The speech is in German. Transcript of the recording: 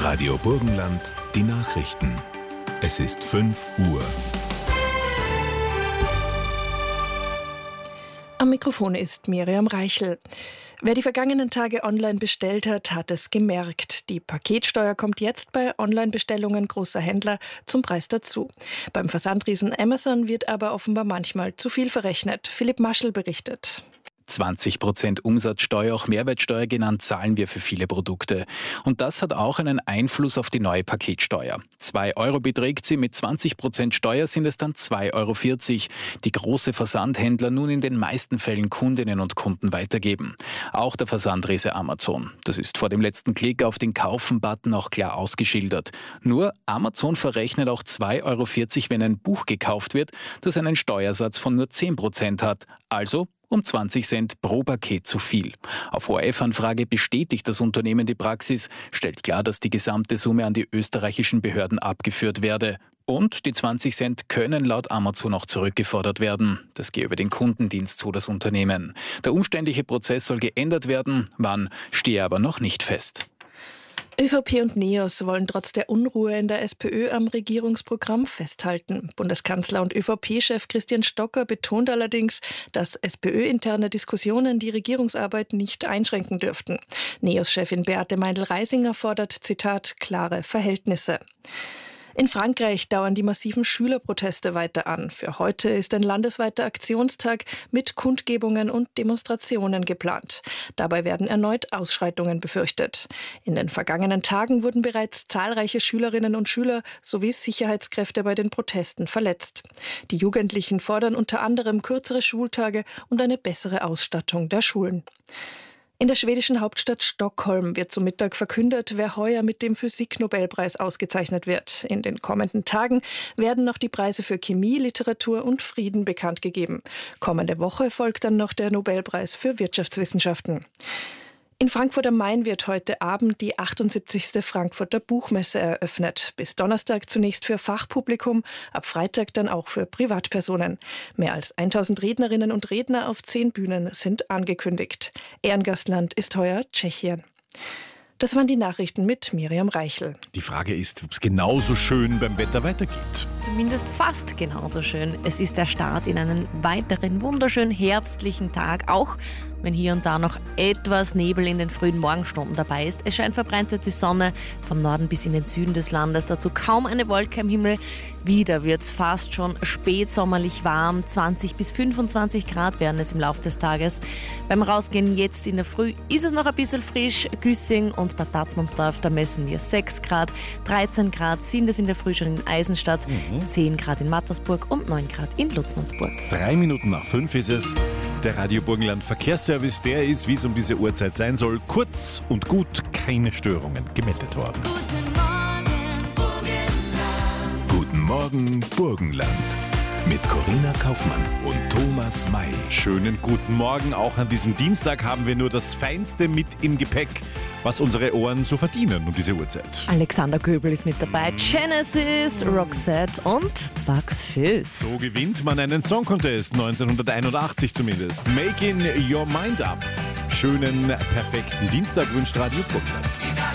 Radio Burgenland, die Nachrichten. Es ist 5 Uhr. Am Mikrofon ist Miriam Reichel. Wer die vergangenen Tage online bestellt hat, hat es gemerkt. Die Paketsteuer kommt jetzt bei Online-Bestellungen großer Händler zum Preis dazu. Beim Versandriesen Amazon wird aber offenbar manchmal zu viel verrechnet. Philipp Maschel berichtet. 20% Umsatzsteuer, auch Mehrwertsteuer genannt, zahlen wir für viele Produkte. Und das hat auch einen Einfluss auf die neue Paketsteuer. 2 Euro beträgt sie, mit 20% Steuer sind es dann 2,40 Euro, die große Versandhändler nun in den meisten Fällen Kundinnen und Kunden weitergeben. Auch der Versandriese Amazon. Das ist vor dem letzten Klick auf den Kaufen-Button auch klar ausgeschildert. Nur Amazon verrechnet auch 2,40 Euro, wenn ein Buch gekauft wird, das einen Steuersatz von nur 10% hat. Also um 20 Cent pro Paket zu viel. Auf ORF-Anfrage bestätigt das Unternehmen die Praxis, stellt klar, dass die gesamte Summe an die österreichischen Behörden abgeführt werde. Und die 20 Cent können laut Amazon auch zurückgefordert werden. Das gehe über den Kundendienst, so das Unternehmen. Der umständliche Prozess soll geändert werden, wann stehe aber noch nicht fest. ÖVP und NEOS wollen trotz der Unruhe in der SPÖ am Regierungsprogramm festhalten. Bundeskanzler und ÖVP-Chef Christian Stocker betont allerdings, dass SPÖ-interne Diskussionen die Regierungsarbeit nicht einschränken dürften. NEOS-Chefin Beate Meindl-Reisinger fordert, Zitat, klare Verhältnisse. In Frankreich dauern die massiven Schülerproteste weiter an. Für heute ist ein landesweiter Aktionstag mit Kundgebungen und Demonstrationen geplant. Dabei werden erneut Ausschreitungen befürchtet. In den vergangenen Tagen wurden bereits zahlreiche Schülerinnen und Schüler sowie Sicherheitskräfte bei den Protesten verletzt. Die Jugendlichen fordern unter anderem kürzere Schultage und eine bessere Ausstattung der Schulen. In der schwedischen Hauptstadt Stockholm wird zum Mittag verkündet, wer heuer mit dem Physik-Nobelpreis ausgezeichnet wird. In den kommenden Tagen werden noch die Preise für Chemie, Literatur und Frieden bekannt gegeben. Kommende Woche folgt dann noch der Nobelpreis für Wirtschaftswissenschaften. In Frankfurt am Main wird heute Abend die 78. Frankfurter Buchmesse eröffnet. Bis Donnerstag zunächst für Fachpublikum, ab Freitag dann auch für Privatpersonen. Mehr als 1000 Rednerinnen und Redner auf 10 Bühnen sind angekündigt. Ehrengastland ist heuer Tschechien. Das waren die Nachrichten mit Miriam Reichel. Die Frage ist, ob es genauso schön beim Wetter weitergeht. Zumindest fast genauso schön. Es ist der Start in einen weiteren wunderschönen herbstlichen Tag, auch wenn hier und da noch etwas Nebel in den frühen Morgenstunden dabei ist. Es scheint verbreitet die Sonne vom Norden bis in den Süden des Landes. Dazu kaum eine Wolke am Himmel. Wieder wird es fast schon spätsommerlich warm. 20 bis 25 Grad werden es im Laufe des Tages. Beim Rausgehen jetzt in der Früh ist es noch ein bisschen frisch. Güssing und Bad Tatzmannsdorf, da messen wir 6 Grad. 13 Grad sind es in der Früh schon in Eisenstadt. 10 Grad in Mattersburg und 9 Grad in Lutzmannsburg. 3 Minuten nach 5 ist es. Der Radio Burgenland Verkehrsservice, der ist, wie es um diese Uhrzeit sein soll, kurz und gut, keine Störungen gemeldet worden. Guten Morgen, Burgenland. Mit Corinna Kaufmann und Thomas May. Schönen guten Morgen. Auch an diesem Dienstag haben wir nur das Feinste mit im Gepäck, was unsere Ohren so verdienen um diese Uhrzeit. Alexander Göbel ist mit dabei, Genesis, Roxette und Bugs Fizz. So gewinnt man einen Song Contest, 1981 zumindest. Making Your Mind Up. Schönen, perfekten Dienstag wünscht Radio Burgenland.